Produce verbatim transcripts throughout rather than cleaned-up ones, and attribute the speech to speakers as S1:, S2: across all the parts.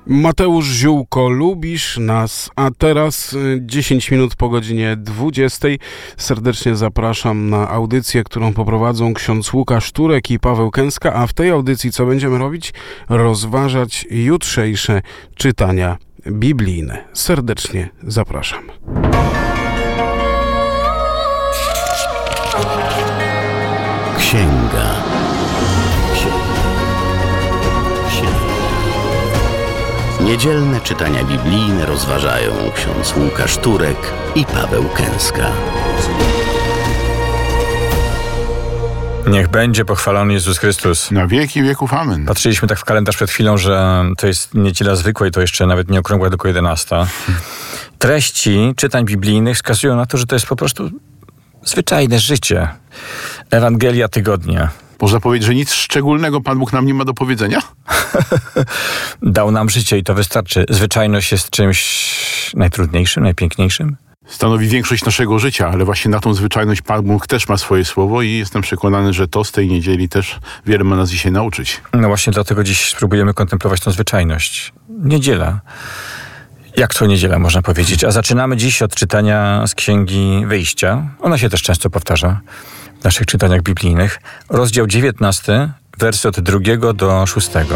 S1: Mateusz Ziółko, lubisz nas, a teraz dziesięć minut po godzinie dwudziestej. Serdecznie zapraszam na audycję, którą poprowadzą ksiądz Łukasz Turek i Paweł Kęska, a w tej audycji co będziemy robić? Rozważać jutrzejsze czytania biblijne. Serdecznie zapraszam.
S2: Księga. Niedzielne czytania biblijne rozważają ksiądz Łukasz Turek i Paweł Kęska.
S3: Niech będzie pochwalony Jezus Chrystus.
S4: Na wieki wieków amen.
S3: Patrzyliśmy tak w kalendarz przed chwilą, że to jest niedziela zwykła i to jeszcze nawet nie okrągła, tylko jedenasta. Treści czytań biblijnych wskazują na to, że to jest po prostu zwyczajne życie. Ewangelia tygodnia.
S4: Można powiedzieć, że nic szczególnego Pan Bóg nam nie ma do powiedzenia?
S3: Dał nam życie i to wystarczy. Zwyczajność jest czymś najtrudniejszym, najpiękniejszym.
S4: Stanowi większość naszego życia, ale właśnie na tą zwyczajność Pan Bóg też ma swoje słowo i jestem przekonany, że to z tej niedzieli też wiele ma nas dzisiaj nauczyć.
S3: No właśnie dlatego dziś spróbujemy kontemplować tą zwyczajność. Niedziela. Jak to niedziela, można powiedzieć. A zaczynamy dziś od czytania z Księgi Wyjścia. Ona się też często powtarza w naszych czytaniach biblijnych. Rozdział dziewiętnasty, wersy od drugiego do szóstego.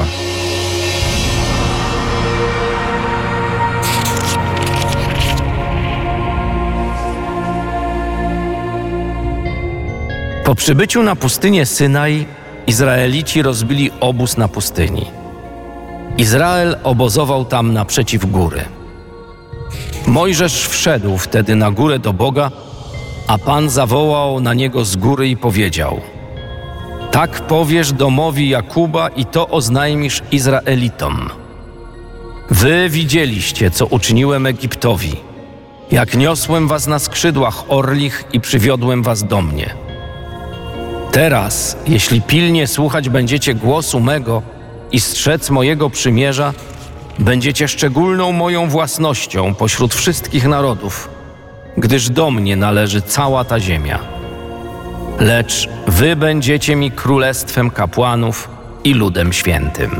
S5: Po przybyciu na pustynię Synaj, Izraelici rozbili obóz na pustyni. Izrael obozował tam naprzeciw góry. Mojżesz wszedł wtedy na górę do Boga, a Pan zawołał na niego z góry i powiedział: tak powiesz domowi Jakuba i to oznajmisz Izraelitom. Wy widzieliście, co uczyniłem Egiptowi, jak niosłem was na skrzydłach orlich i przywiodłem was do mnie. Teraz, jeśli pilnie słuchać będziecie głosu mego i strzec mojego przymierza, będziecie szczególną moją własnością pośród wszystkich narodów, gdyż do mnie należy cała ta ziemia. Lecz wy będziecie mi królestwem kapłanów i ludem świętym.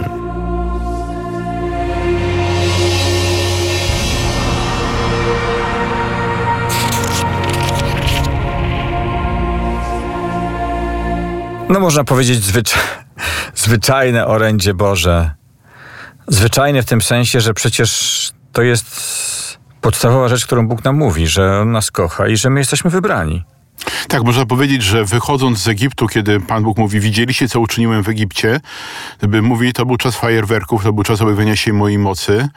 S3: No można powiedzieć zwycz... zwyczajne orędzie Boże. Zwyczajne w tym sensie, że przecież to jest podstawowa rzecz, którą Bóg nam mówi, że On nas kocha i że my jesteśmy wybrani.
S4: Tak, można powiedzieć, że wychodząc z Egiptu, kiedy Pan Bóg mówi, widzieliście, co uczyniłem w Egipcie, by mówi, to był czas fajerwerków, to był czas objawienia się mojej mocy,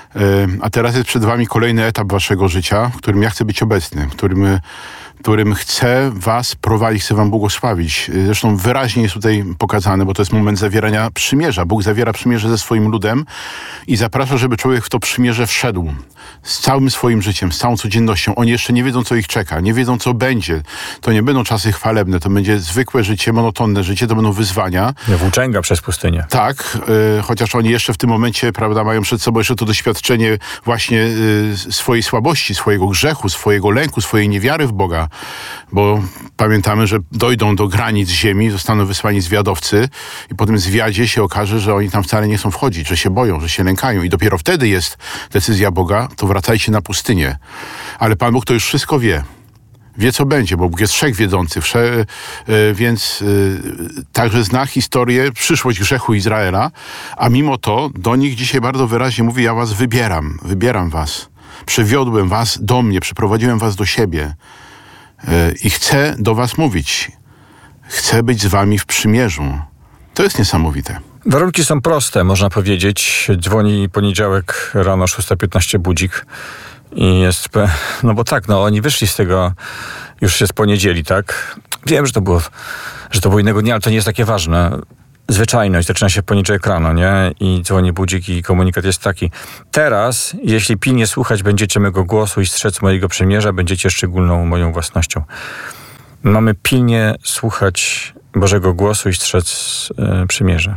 S4: a teraz jest przed wami kolejny etap waszego życia, w którym ja chcę być obecny, w którym, w którym chcę was prowadzić, chcę wam błogosławić. Zresztą wyraźnie jest tutaj pokazane, bo to jest moment zawierania przymierza. Bóg zawiera przymierze ze swoim ludem i zaprasza, żeby człowiek w to przymierze wszedł. Z całym swoim życiem, z całą codziennością. Oni jeszcze nie wiedzą, co ich czeka, nie wiedzą, co będzie. To nie będą czasy chwalebne, to będzie zwykłe życie, monotonne życie, to będą wyzwania.
S3: Włóczęga przez pustynię.
S4: Tak, y, chociaż oni jeszcze w tym momencie, prawda, mają przed sobą jeszcze to doświadczenie właśnie y, swojej słabości, swojego grzechu, swojego lęku, swojej niewiary w Boga. Bo pamiętamy, że dojdą do granic ziemi, zostaną wysłani zwiadowcy i po tym zwiadzie się okaże, że oni tam wcale nie chcą wchodzić, że się boją, że się lękają i dopiero wtedy jest decyzja Boga, to wracajcie na pustynię. Ale Pan Bóg to już wszystko wie. Wie, co będzie, bo Bóg jest wszechwiedzący, wsze, yy, więc yy, także zna historię, przyszłość grzechu Izraela, a mimo to do nich dzisiaj bardzo wyraźnie mówi, ja was wybieram, wybieram was. Przywiodłem was do mnie, przyprowadziłem was do siebie yy, i chcę do was mówić. Chcę być z wami w przymierzu. To jest niesamowite.
S3: Warunki są proste, można powiedzieć. Dzwoni poniedziałek rano, szósta piętnaście budzik i jest... No bo tak, no oni wyszli z tego, już jest poniedzieli, tak? Wiem, że to było, że to było innego dnia, ale to nie jest takie ważne. Zwyczajność, zaczyna się poniedziałek rano, nie? I dzwoni budzik i komunikat jest taki. Teraz, jeśli pilnie słuchać będziecie mego głosu i strzec mojego przymierza, będziecie szczególną moją własnością. Mamy pilnie słuchać Bożego głosu i strzec yy, przymierza.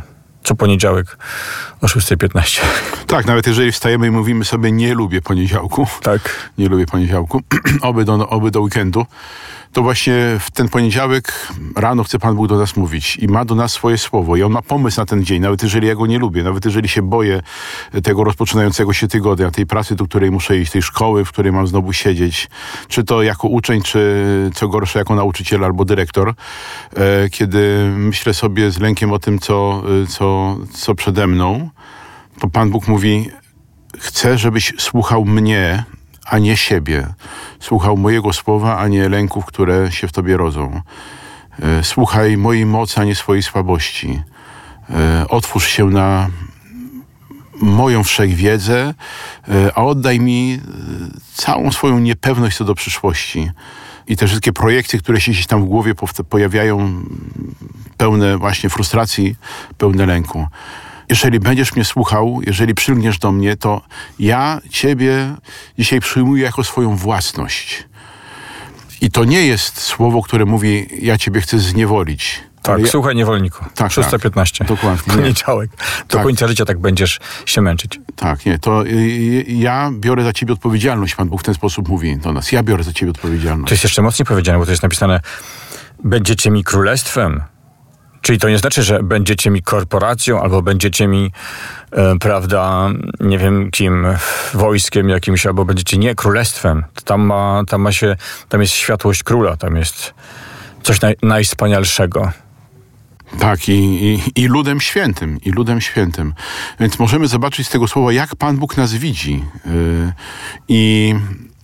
S3: co poniedziałek o szósta piętnaście.
S4: Tak, nawet jeżeli wstajemy i mówimy sobie nie lubię poniedziałku,
S3: Tak.
S4: nie lubię poniedziałku, oby, do, oby do weekendu, to właśnie w ten poniedziałek rano chce Pan Bóg do nas mówić i ma do nas swoje słowo i On ma pomysł na ten dzień, nawet jeżeli ja go nie lubię, nawet jeżeli się boję tego rozpoczynającego się tygodnia, tej pracy, do której muszę iść, tej szkoły, w której mam znowu siedzieć, czy to jako uczeń, czy co gorsze jako nauczyciel albo dyrektor, e, kiedy myślę sobie z lękiem o tym, co, co, co przede mną, to Pan Bóg mówi, chcę, żebyś słuchał mnie, a nie siebie. Słuchał mojego słowa, a nie lęków, które się w tobie rodzą. Słuchaj mojej mocy, a nie swojej słabości. Otwórz się na moją wszechwiedzę, a oddaj mi całą swoją niepewność co do przyszłości. I te wszystkie projekty, które się gdzieś tam w głowie pojawiają, pełne właśnie frustracji, pełne lęku. Jeżeli będziesz mnie słuchał, jeżeli przylgniesz do mnie, to ja ciebie dzisiaj przyjmuję jako swoją własność. I to nie jest słowo, które mówi, ja ciebie chcę zniewolić.
S3: Tak,
S4: ja...
S3: słuchaj niewolniku.
S4: Tak,
S3: szósta piętnaście.
S4: Tak, dokładnie.
S3: Poniedziałek. Do
S4: tak.
S3: końca życia tak będziesz się męczyć.
S4: Tak, nie. To y, ja biorę za ciebie odpowiedzialność. Pan Bóg w ten sposób mówi do nas. Ja biorę za ciebie odpowiedzialność.
S3: To jest jeszcze mocniej powiedziane, bo to jest napisane, będziecie mi królestwem. Czyli to nie znaczy, że będziecie mi korporacją, albo będziecie mi, e, prawda, nie wiem kim, wojskiem jakimś, albo będziecie nie królestwem. Tam ma, tam ma się, tam jest światłość króla, tam jest coś naj, najwspanialszego.
S4: Tak, i, i, i ludem świętym, i ludem świętym. Więc możemy zobaczyć z tego słowa, jak Pan Bóg nas widzi. Yy, I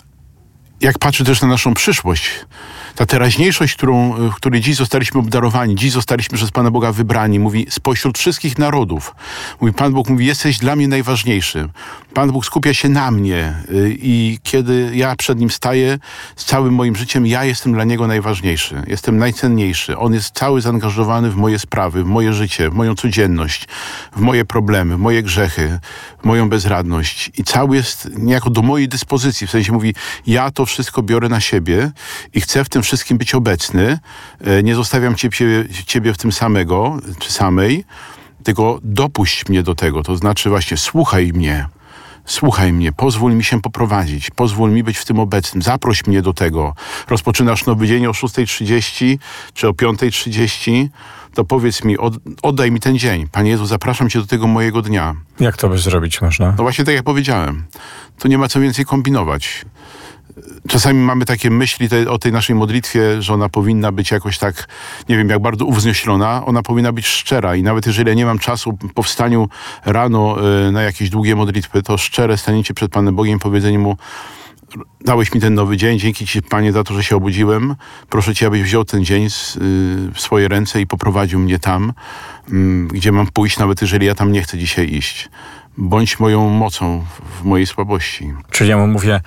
S4: jak patrzy też na naszą przyszłość. Ta teraźniejszość, którą, w której dziś zostaliśmy obdarowani, dziś zostaliśmy przez Pana Boga wybrani, mówi spośród wszystkich narodów. Mówi, Pan Bóg mówi, jesteś dla mnie najważniejszy. Pan Bóg skupia się na mnie i kiedy ja przed Nim staję z całym moim życiem, ja jestem dla Niego najważniejszy. Jestem najcenniejszy. On jest cały zaangażowany w moje sprawy, w moje życie, w moją codzienność, w moje problemy, w moje grzechy, w moją bezradność. I cały jest niejako do mojej dyspozycji. W sensie mówi, ja to wszystko biorę na siebie i chcę w tym wszystkim być obecny. Nie zostawiam ciebie, ciebie w tym samego, czy samej, tylko dopuść mnie do tego. To znaczy właśnie słuchaj mnie. Słuchaj mnie, pozwól mi się poprowadzić, pozwól mi być w tym obecnym, zaproś mnie do tego. Rozpoczynasz nowy dzień o szósta trzydzieści czy o piąta trzydzieści, to powiedz mi, od, oddaj mi ten dzień. Panie Jezu, zapraszam Cię do tego mojego dnia.
S3: Jak to by zrobić można?
S4: No właśnie tak jak powiedziałem. Tu nie ma co więcej kombinować. Czasami mamy takie myśli te, o tej naszej modlitwie, że ona powinna być jakoś tak, nie wiem, jak bardzo uwznioślona, ona powinna być szczera i nawet jeżeli ja nie mam czasu po wstaniu rano y, na jakieś długie modlitwy, to szczere staniecie przed Panem Bogiem i powiedzenie Mu, dałeś mi ten nowy dzień, dzięki Ci, Panie, za to, że się obudziłem. Proszę Cię, abyś wziął ten dzień z, y, w swoje ręce i poprowadził mnie tam, y, gdzie mam pójść, nawet jeżeli ja tam nie chcę dzisiaj iść. Bądź moją mocą w mojej słabości.
S3: Czyli ja Mu mówię,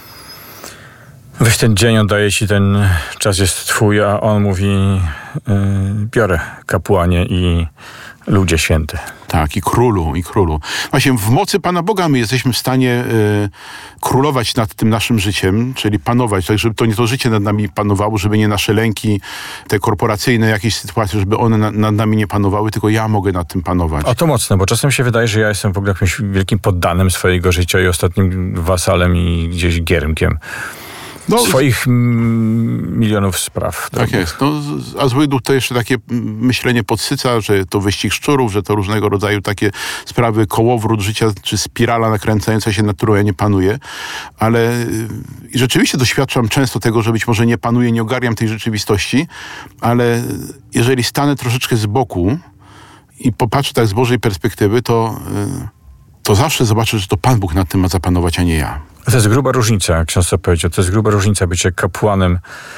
S3: weź ten dzień, oddaję Ci, ten czas jest Twój, a On mówi, yy, biorę kapłanie i ludzie święty.
S4: Tak, i królu, i królu. Właśnie w mocy Pana Boga my jesteśmy w stanie y, królować nad tym naszym życiem, czyli panować, tak żeby to nie to życie nad nami panowało, żeby nie nasze lęki, te korporacyjne jakieś sytuacje, żeby one na, nad nami nie panowały, tylko ja mogę nad tym panować.
S3: A to mocne, bo czasem się wydaje, że ja jestem w ogóle jakimś wielkim poddanym swojego życia i ostatnim wasalem i gdzieś giermkiem. No, swoich m, milionów spraw.
S4: Tak drobnych. Jest. No, a zły duch to jeszcze takie myślenie podsyca, że to wyścig szczurów, że to różnego rodzaju takie sprawy, kołowrót życia, czy spirala nakręcająca się, nad którą ja nie panuję. Ale i rzeczywiście doświadczam często tego, że być może nie panuję, nie ogarniam tej rzeczywistości, ale jeżeli stanę troszeczkę z boku i popatrzę tak z Bożej perspektywy, to, to zawsze zobaczę, że to Pan Bóg nad tym ma zapanować, a nie ja.
S3: To jest gruba różnica, jak ksiądz powiedział. To jest gruba różnica bycia kapłanem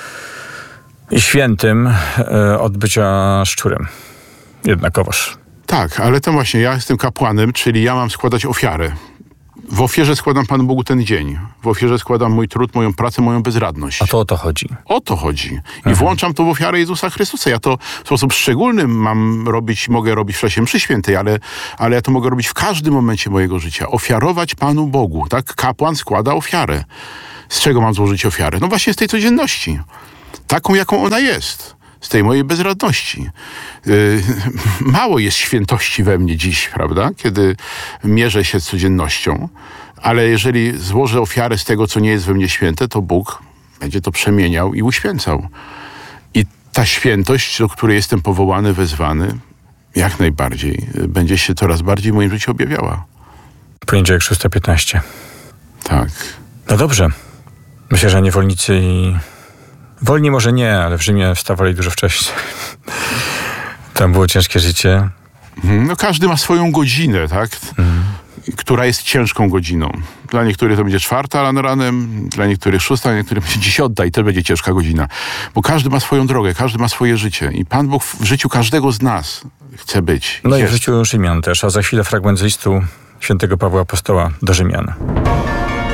S3: i świętym e, od bycia szczurem. Jednakowoż.
S4: Tak, ale to właśnie ja jestem kapłanem, czyli ja mam składać ofiarę. W ofierze składam Panu Bogu ten dzień. W ofierze składam mój trud, moją pracę, moją bezradność.
S3: A to o to chodzi.
S4: O to chodzi. I mhm. włączam to w ofiarę Jezusa Chrystusa. Ja to w sposób szczególny mam robić, mogę robić w czasie mszy świętej, ale, ale ja to mogę robić w każdym momencie mojego życia. Ofiarować Panu Bogu. Tak? Kapłan składa ofiarę. Z czego mam złożyć ofiarę? No właśnie z tej codzienności. Taką, jaką ona jest. z tej mojej bezradności. Yy, mało jest świętości we mnie dziś, prawda? Kiedy mierzę się z codziennością, ale jeżeli złożę ofiarę z tego, co nie jest we mnie święte, to Bóg będzie to przemieniał i uświęcał. I ta świętość, do której jestem powołany, wezwany, jak najbardziej będzie się coraz bardziej w moim życiu objawiała.
S3: Poniedziałek szósta piętnaście.
S4: Tak.
S3: No dobrze. Myślę, że niewolnicy i... Wolni może nie, ale w Rzymie wstawali dużo wcześniej. Tam było ciężkie życie.
S4: No każdy ma swoją godzinę, tak? Mhm. Która jest ciężką godziną. Dla niektórych to będzie czwarta rano ranem, dla niektórych szósta, dla niektórych będzie dziesiąta i to będzie ciężka godzina. Bo każdy ma swoją drogę, każdy ma swoje życie. I Pan Bóg w życiu każdego z nas chce być.
S3: No
S4: jest.
S3: i w życiu Rzymian też, a za chwilę fragment z listu świętego Pawła Apostoła do Rzymian.